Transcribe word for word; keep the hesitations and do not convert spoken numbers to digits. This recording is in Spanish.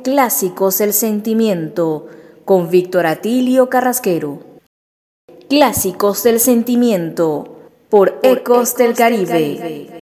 Clásicos del Sentimiento, con Víctor Atilio Carrasquero. Clásicos del Sentimiento, por Ecos del Caribe.